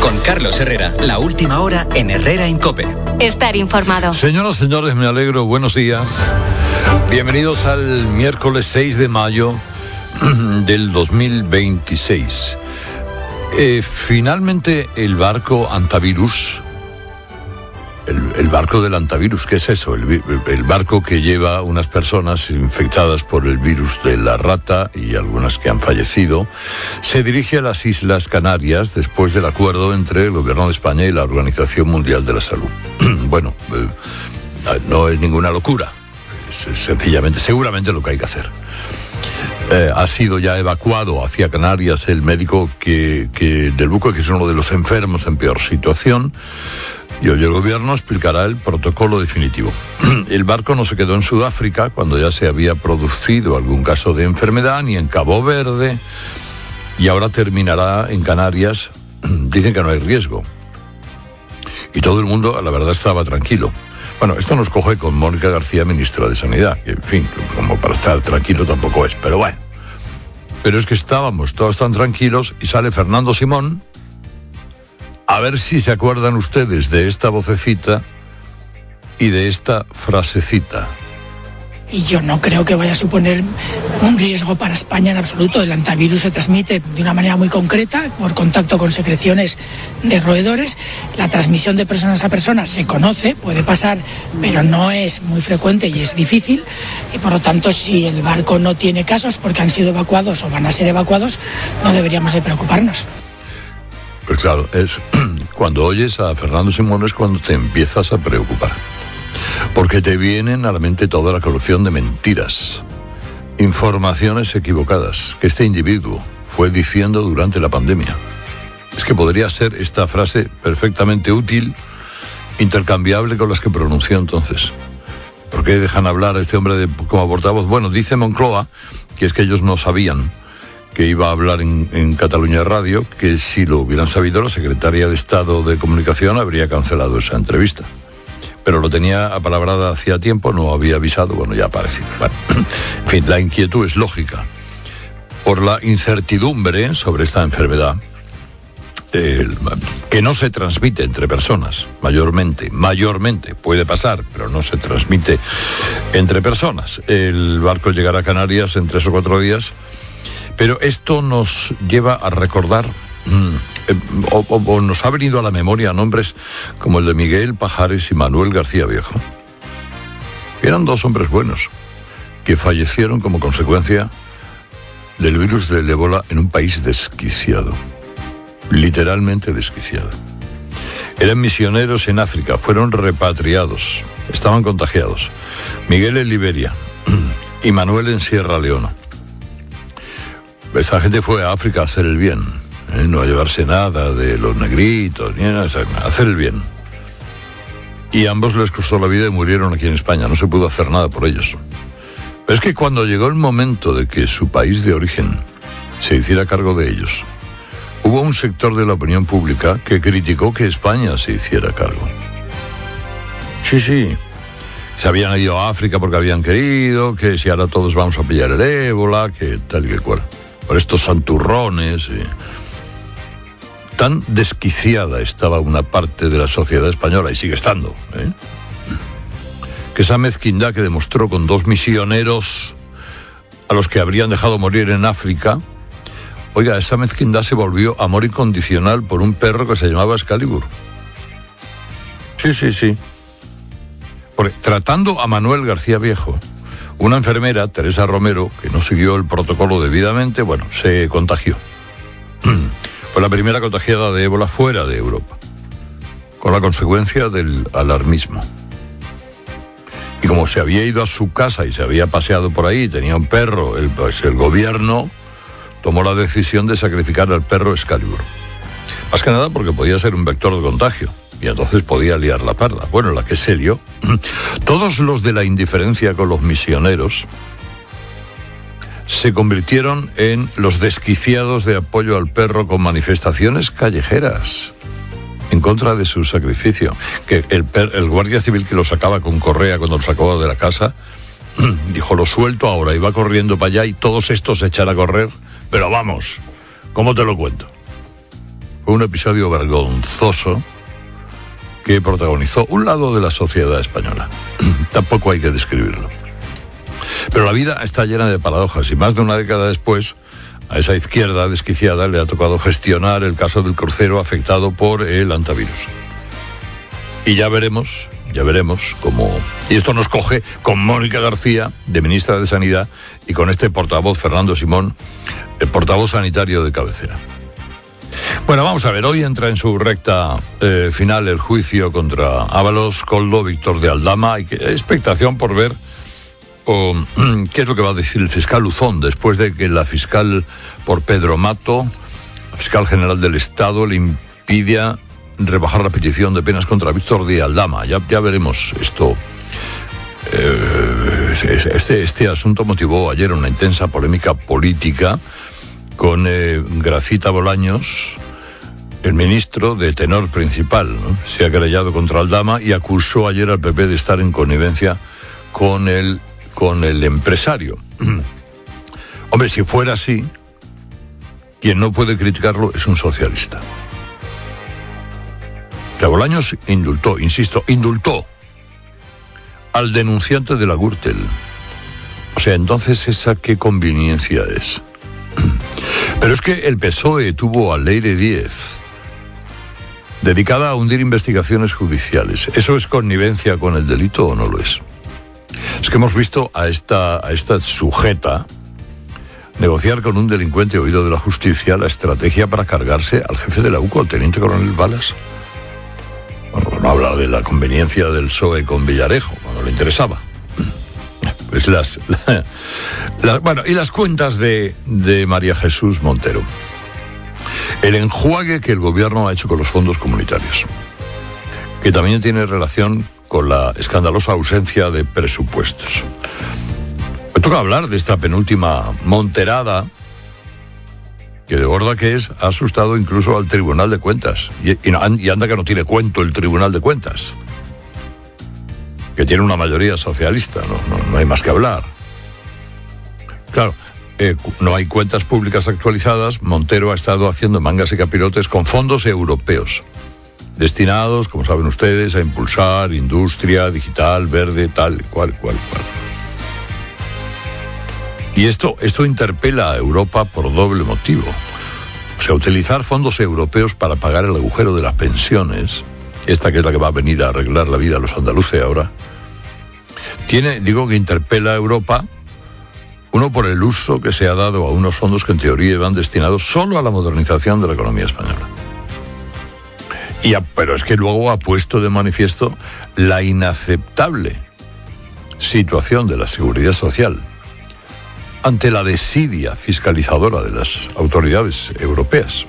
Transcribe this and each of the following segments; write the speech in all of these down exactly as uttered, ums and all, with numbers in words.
Con Carlos Herrera, la última hora en Herrera en COPE. Estar informado. Señoras, señores, me alegro. Buenos días. Bienvenidos al miércoles seis de mayo del dos mil veintiséis. Eh, finalmente el barco antivirus, el, el barco del antivirus, ¿qué es eso? El, el barco que lleva unas personas infectadas por el virus de la rata y algunas que han fallecido, se dirige a las Islas Canarias después del acuerdo entre el Gobierno de España y la Organización Mundial de la Salud. Bueno, eh, no es ninguna locura, es sencillamente, seguramente lo que hay que hacer. Eh, ha sido ya evacuado hacia Canarias el médico que, que del buque, que es uno de los enfermos en peor situación, y hoy el gobierno explicará el protocolo definitivo. El barco no se quedó en Sudáfrica cuando ya se había producido algún caso de enfermedad, ni en Cabo Verde, y ahora terminará en Canarias. Dicen que no hay riesgo. Y todo el mundo, la verdad, estaba tranquilo. Bueno, esto nos coge con Mónica García, ministra de Sanidad, que, en fin, como para estar tranquilo tampoco es, pero bueno. Pero es que estábamos todos tan tranquilos y sale Fernando Simón. A ver si se acuerdan ustedes de esta vocecita y de esta frasecita. Y yo no creo que vaya a suponer un riesgo para España en absoluto. El antivirus se transmite de una manera muy concreta, por contacto con secreciones de roedores. La transmisión de personas a personas se conoce, puede pasar, pero no es muy frecuente y es difícil. Y por lo tanto, si el barco no tiene casos porque han sido evacuados o van a ser evacuados, no deberíamos de preocuparnos. Pues claro, es cuando oyes a Fernando Simón es cuando te empiezas a preocupar. Porque te vienen a la mente toda la colección de mentiras, informaciones equivocadas que este individuo fue diciendo durante la pandemia. Es que podría ser esta frase perfectamente útil, intercambiable con las que pronunció entonces. ¿Por qué dejan hablar a este hombre de, como portavoz? Bueno, dice Moncloa que es que ellos no sabían que iba a hablar en, en Cataluña Radio, que si lo hubieran sabido la secretaria de Estado de Comunicación habría cancelado esa entrevista. Pero lo tenía apalabrada hacía tiempo, no había avisado, bueno, ya apareció. Bueno, en fin, la inquietud es lógica. Por la incertidumbre sobre esta enfermedad, eh, que no se transmite entre personas, mayormente, mayormente, puede pasar, pero no se transmite entre personas. El barco llegará a Canarias en tres o cuatro días, pero esto nos lleva a recordar... Mmm, Eh, o, o, o nos ha venido a la memoria nombres como el de Miguel Pajares y Manuel García Viejo. Eran dos hombres buenos que fallecieron como consecuencia del virus del ébola en un país desquiciado, literalmente desquiciado. Eran misioneros en África, fueron repatriados, estaban contagiados. Miguel en Liberia y Manuel en Sierra Leona. Esta gente fue a África a hacer el bien. ¿Eh? No a llevarse nada de los negritos, ni nada, a hacer el bien. Y a ambos les costó la vida y murieron aquí en España, no se pudo hacer nada por ellos. Pero es que cuando llegó el momento de que su país de origen se hiciera cargo de ellos, hubo un sector de la opinión pública que criticó que España se hiciera cargo. Sí, sí, se habían ido a África porque habían querido, que si ahora todos vamos a pillar el ébola, que tal y que cual. Por estos santurrones... Y... Tan desquiciada estaba una parte de la sociedad española, y sigue estando, ¿eh? que esa mezquindad que demostró con dos misioneros a los que habrían dejado morir en África, oiga, esa mezquindad se volvió amor incondicional por un perro que se llamaba Excalibur. Sí, sí, sí. Porque tratando a Manuel García Viejo, una enfermera, Teresa Romero, que no siguió el protocolo debidamente, bueno, se contagió. Fue la primera contagiada de ébola fuera de Europa, con la consecuencia del alarmismo. Y como se había ido a su casa y se había paseado por ahí, tenía un perro, el, pues el gobierno tomó la decisión de sacrificar al perro Excalibur. Más que nada porque podía ser un vector de contagio, y entonces podía liar la parda. Bueno, la que se lió. Todos los de la indiferencia con los misioneros se convirtieron en los desquiciados de apoyo al perro con manifestaciones callejeras en contra de su sacrificio. Que el, per, el guardia civil que lo sacaba con correa cuando lo sacaba de la casa dijo, lo suelto ahora, y va corriendo para allá y todos estos se echan a correr, pero vamos, ¿cómo te lo cuento? Fue un episodio vergonzoso que protagonizó un lado de la sociedad española. Tampoco hay que describirlo. Pero la vida está llena de paradojas y más de una década después, a esa izquierda desquiciada le ha tocado gestionar el caso del crucero afectado por el hantavirus. Y ya veremos, ya veremos cómo... Y esto nos coge con Mónica García, de ministra de Sanidad, y con este portavoz, Fernando Simón, el portavoz sanitario de cabecera. Bueno, vamos a ver, hoy entra en su recta eh, final el juicio contra Ábalos, Koldo, Víctor de Aldama. Hay que, expectación por ver o, qué es lo que va a decir el fiscal Luzón después de que la fiscal por Pedro Mato, fiscal general del Estado, le impidiera rebajar la petición de penas contra Víctor de Aldama. Ya, ya veremos esto. Eh, este, este asunto motivó ayer una intensa polémica política con eh, Gracita Bolaños, el ministro de tenor principal, ¿no? Se ha querellado contra Aldama y acusó ayer al P P de estar en connivencia con el, con el empresario. Hombre, si fuera así, quien no puede criticarlo es un socialista. Que Bolaños indultó, insisto, indultó al denunciante de la Gürtel. O sea, entonces, ¿esa qué conveniencia es? Pero es que el P S O E tuvo a Leire Díez dedicada a hundir investigaciones judiciales. ¿Eso es connivencia con el delito o no lo es? Es que hemos visto a esta, a esta sujeta negociar con un delincuente oído de la justicia la estrategia para cargarse al jefe de la U C O, al teniente coronel Balas. Bueno, no hablar de la conveniencia del P S O E con Villarejo, cuando le interesaba. Pues las, la, la, bueno, y las cuentas de, de María Jesús Montero. El enjuague que el gobierno ha hecho con los fondos comunitarios, que también tiene relación con la escandalosa ausencia de presupuestos. Me toca hablar de esta penúltima monterada, que de gorda que es, ha asustado incluso al Tribunal de Cuentas. Y, y, y anda que no tiene cuento el Tribunal de Cuentas, que tiene una mayoría socialista, no, no, no hay más que hablar. Claro, eh, no hay cuentas públicas actualizadas. Montero ha estado haciendo mangas y capirotes con fondos europeos, destinados, como saben ustedes, a impulsar industria digital, verde, tal, cual, cual, cual. Y esto, esto interpela a Europa por doble motivo. O sea, utilizar fondos europeos para pagar el agujero de las pensiones, esta que es la que va a venir a arreglar la vida a los andaluces ahora, tiene, digo que interpela a Europa, uno por el uso que se ha dado a unos fondos que en teoría van destinados solo a la modernización de la economía española. Y a, pero es que luego ha puesto de manifiesto la inaceptable situación de la seguridad social ante la desidia fiscalizadora de las autoridades europeas.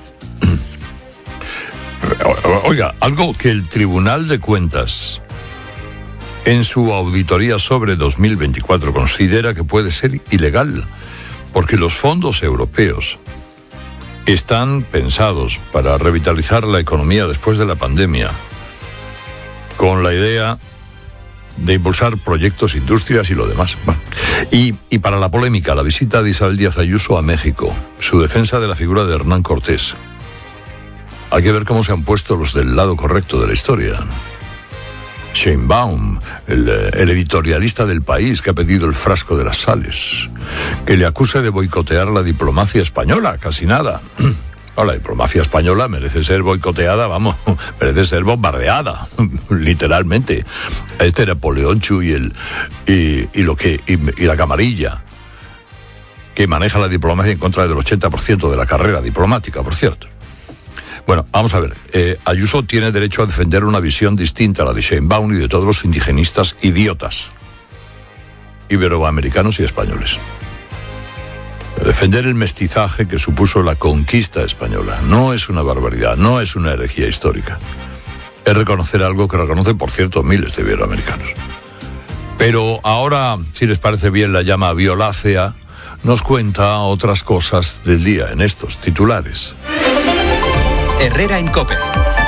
Oiga, algo que el Tribunal de Cuentas en su auditoría sobre dos mil veinticuatro considera que puede ser ilegal, porque los fondos europeos están pensados para revitalizar la economía después de la pandemia, con la idea de impulsar proyectos, industrias y lo demás. Bueno, y, y para la polémica, la visita de Isabel Díaz Ayuso a México, su defensa de la figura de Hernán Cortés. Hay que ver cómo se han puesto los del lado correcto de la historia. Sheinbaum, el, el editorialista del País que ha pedido el frasco de las sales, que le acuse de boicotear la diplomacia española, casi nada. La diplomacia española merece ser boicoteada, vamos, merece ser bombardeada, literalmente. Este Napoleón Chu y, el, y, y, lo que, y, y la camarilla, que maneja la diplomacia en contra del ochenta por ciento de la carrera diplomática, por cierto. Bueno, vamos a ver, eh, Ayuso tiene derecho a defender una visión distinta a la de Sheinbaum y de todos los indigenistas idiotas, iberoamericanos y españoles. Defender el mestizaje que supuso la conquista española no es una barbaridad, no es una herejía histórica. Es reconocer algo que reconocen, por cierto, miles de iberoamericanos. Pero ahora, si les parece bien, la llama violácea nos cuenta otras cosas del día en estos titulares. Herrera en COPE.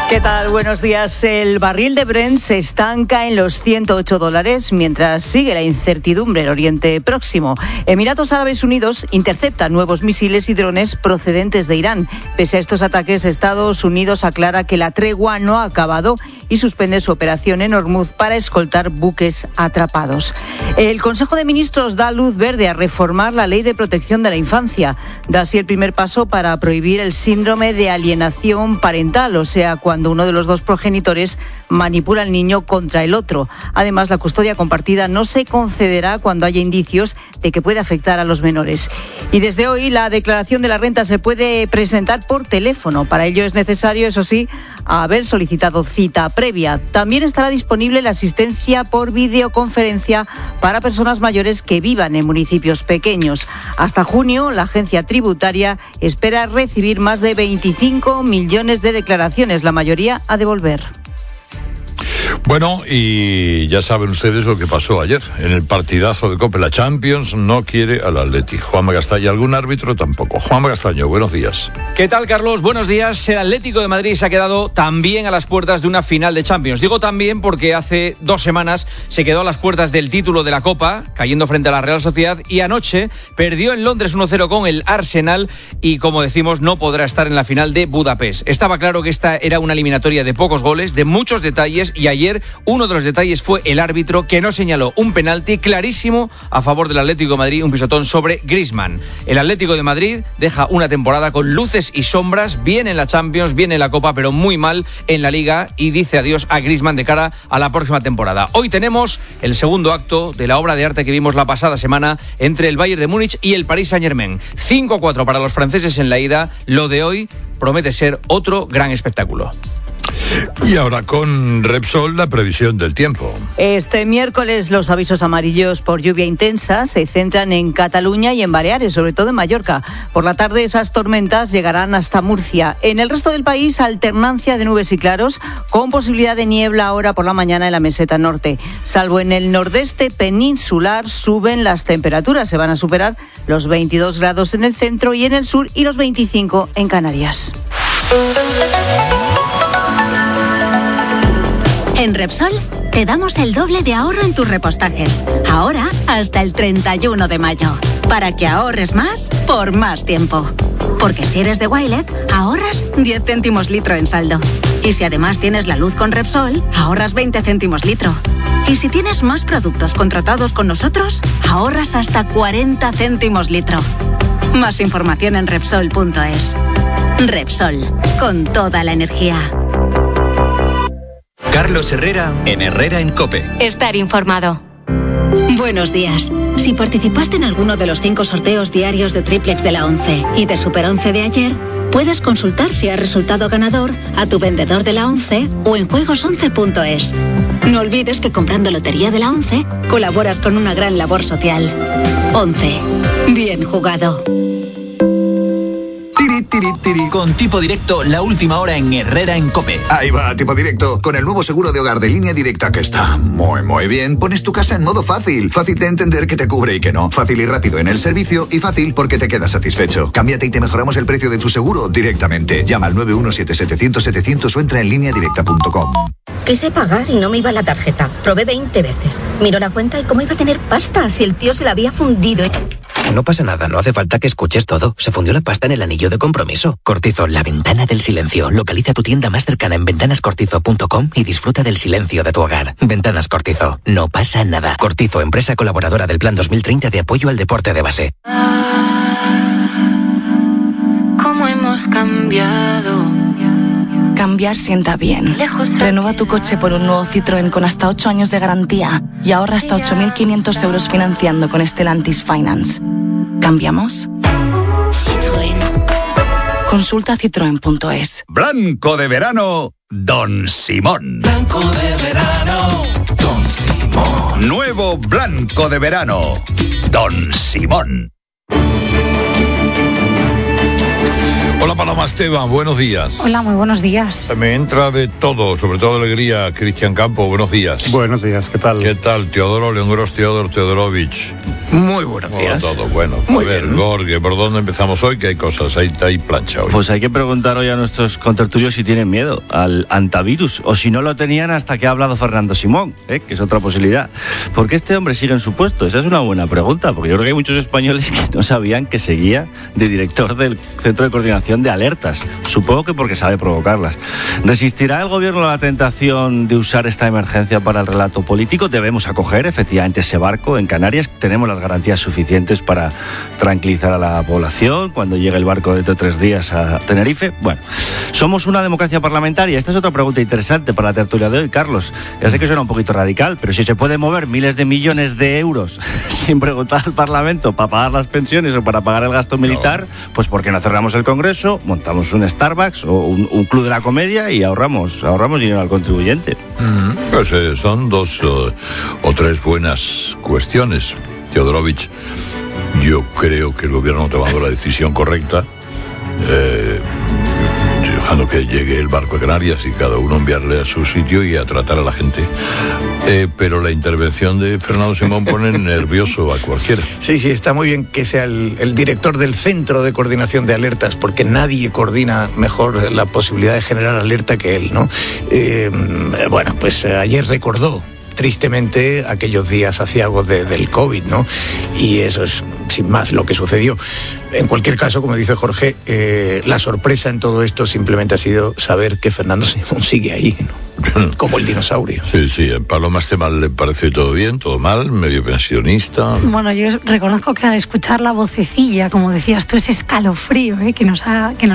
¿Qué tal? Buenos días. El barril de Brent se estanca en los ciento ocho dólares mientras sigue la incertidumbre en Oriente Próximo. Emiratos Árabes Unidos intercepta nuevos misiles y drones procedentes de Irán. Pese a estos ataques, Estados Unidos aclara que la tregua no ha acabado y suspende su operación en Hormuz para escoltar buques atrapados. El Consejo de Ministros da luz verde a reformar la Ley de Protección de la Infancia. Da así el primer paso para prohibir el síndrome de alienación parental, o sea, cuando cuando uno de los dos progenitores manipula al niño contra el otro. Además, la custodia compartida no se concederá cuando haya indicios de que puede afectar a los menores. Y desde hoy la declaración de la renta se puede presentar por teléfono. Para ello es necesario, eso sí, haber solicitado cita previa. También estará disponible la asistencia por videoconferencia para personas mayores que vivan en municipios pequeños. Hasta junio, la agencia tributaria espera recibir más de veinticinco millones de declaraciones, la mayoría a devolver. Bueno, y ya saben ustedes lo que pasó ayer en el partidazo de COPE. La Champions no quiere al Atleti. Juanma Castaño, algún árbitro tampoco. Juanma Castaño, buenos días. ¿Qué tal, Carlos? Buenos días. El Atlético de Madrid se ha quedado también a las puertas de una final de Champions. Digo también porque hace dos semanas se quedó a las puertas del título de la Copa, cayendo frente a la Real Sociedad, y anoche perdió en Londres uno cero con el Arsenal y, como decimos, no podrá estar en la final de Budapest. Estaba claro que esta era una eliminatoria de pocos goles, de muchos detalles, y ayer uno de los detalles fue el árbitro, que no señaló un penalti clarísimo a favor del Atlético de Madrid, un pisotón sobre Griezmann. El Atlético de Madrid deja una temporada con luces y sombras, bien en la Champions, bien en la Copa, pero muy mal en la Liga, y dice adiós a Griezmann de cara a la próxima temporada. Hoy tenemos el segundo acto de la obra de arte que vimos la pasada semana entre el Bayern de Múnich y el Paris Saint-Germain. cinco a cuatro para los franceses en la ida. Lo de hoy promete ser otro gran espectáculo. Y ahora con Repsol, la previsión del tiempo. Este miércoles los avisos amarillos por lluvia intensa se centran en Cataluña y en Baleares, sobre todo en Mallorca. Por la tarde esas tormentas llegarán hasta Murcia. En el resto del país, alternancia de nubes y claros, con posibilidad de niebla ahora por la mañana en la meseta norte. Salvo en el nordeste peninsular, suben las temperaturas. Se van a superar los veintidós grados en el centro y en el sur, y los veinticinco en Canarias. En Repsol te damos el doble de ahorro en tus repostajes. Ahora hasta el treinta y uno de mayo. Para que ahorres más por más tiempo. Porque si eres de Wilet, ahorras diez céntimos litro en saldo. Y si además tienes la luz con Repsol, ahorras veinte céntimos litro. Y si tienes más productos contratados con nosotros, ahorras hasta cuarenta céntimos litro. Más información en Repsol punto es. Repsol, con toda la energía. Carlos Herrera en Herrera en COPE. Estar informado. Buenos días. Si participaste en alguno de los cinco sorteos diarios de Triplex de la once y de Super once de ayer, puedes consultar si has resultado ganador a tu vendedor de la once o en juegos once punto es. No olvides que comprando Lotería de la once colaboras con una gran labor social. once. Bien jugado. Tiri, tiri. Con Tipo Directo, la última hora en Herrera en COPE. Ahí va, Tipo Directo. Con el nuevo seguro de hogar de Línea Directa, que está muy, muy bien, pones tu casa en modo fácil. Fácil de entender que te cubre y que no. Fácil y rápido en el servicio, y fácil porque te quedas satisfecho. Cámbiate y te mejoramos el precio de tu seguro directamente. Llama al nueve uno siete setecientos setecientos o entra en línea directa punto com. Quise pagar y no me iba la tarjeta. Probé veinte veces. Miro la cuenta y cómo iba a tener pasta si el tío se la había fundido. No pasa nada, no hace falta que escuches todo. Se fundió la pasta en el anillo de compromiso. Cortizo, la ventana del silencio. Localiza tu tienda más cercana en ventanas cortizo punto com y disfruta del silencio de tu hogar. Ventanas Cortizo, no pasa nada. Cortizo, empresa colaboradora del Plan dos mil treinta de apoyo al deporte de base. ¿Cómo hemos cambiado? Cambiar sienta bien. Renueva tu coche por un nuevo Citroën con hasta ocho años de garantía y ahorra hasta ocho mil quinientos euros financiando con Stellantis Finance. ¿Cambiamos? Citroën. Consulta citroen punto es. Blanco de verano, Don Simón. Blanco de verano, Don Simón. Nuevo Blanco de verano, Don Simón. Hola Paloma Esteban, buenos días. Hola, muy buenos días. Me entra de todo, sobre todo alegría, Cristian Campo, buenos días. Buenos días, ¿qué tal? ¿Qué tal? Teodoro Leongros, Teodor Teodorovich. Muy buenos días. Hola, todo bueno. Muy a ver, bien. Gorge, ¿por dónde empezamos hoy? Que hay cosas, hay, hay plancha hoy. Pues hay que preguntar hoy a nuestros contertulios si tienen miedo al antivirus, o si no lo tenían hasta que ha hablado Fernando Simón, ¿eh? Que es otra posibilidad. ¿Por qué este hombre sigue en su puesto? Esa es una buena pregunta, porque yo creo que hay muchos españoles que no sabían que seguía de director del Centro de Coordinación de Alertas. Supongo que porque sabe provocarlas. ¿Resistirá el gobierno a la tentación de usar esta emergencia para el relato político? Debemos acoger efectivamente ese barco en Canarias. Tenemos las garantías suficientes para tranquilizar a la población cuando llegue el barco dentro de tres días a Tenerife. Bueno, ¿somos una democracia parlamentaria? Esta es otra pregunta interesante para la tertulia de hoy, Carlos. Ya sé que suena un poquito radical, pero si se puede mover miles de millones de euros sin preguntar al Parlamento para pagar las pensiones o para pagar el gasto militar, no. Pues ¿por qué no cerramos el Congreso, montamos un Starbucks o un, un club de la comedia y ahorramos ahorramos dinero al contribuyente? Mm, pues eh, son dos uh, o tres buenas cuestiones, Teodorovich. Yo creo que el gobierno ha tomado la decisión correcta, eh, dejando que llegue el barco a Canarias y cada uno enviarle a su sitio y a tratar a la gente. Eh, pero la intervención de Fernando Simón pone nervioso a cualquiera. Sí, sí, está muy bien que sea el, el director del Centro de Coordinación de Alertas, porque nadie coordina mejor la posibilidad de generar alerta que él, ¿no? Eh, bueno, pues ayer recordó tristemente aquellos días aciagos de, del COVID, ¿no? Y eso es, sin más, lo que sucedió. En cualquier caso, como dice Jorge, eh, la sorpresa en todo esto simplemente ha sido saber que Fernando Simón sigue ahí, ¿no? Como el dinosaurio. Sí, sí, a Paloma Esteban le parece todo bien, todo mal, medio pensionista. Bueno, yo reconozco que al escuchar la vocecilla, como decías tú, ese escalofrío, ¿eh? que nos ha... Que nos